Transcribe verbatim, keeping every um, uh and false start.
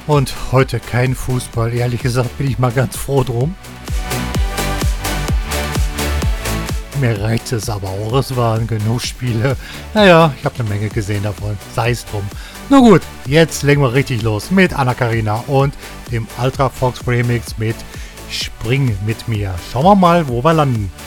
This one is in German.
Und heute kein Fußball. Ehrlich gesagt bin ich mal ganz froh drum. Mir reicht es aber auch. Es waren genug Spiele. Naja, ich habe eine Menge gesehen davon. Sei es drum. Na gut, jetzt legen wir richtig los mit Anna-Karina und dem Ultra Fox Remix mit Spring mit mir. Schauen wir mal, wo wir landen.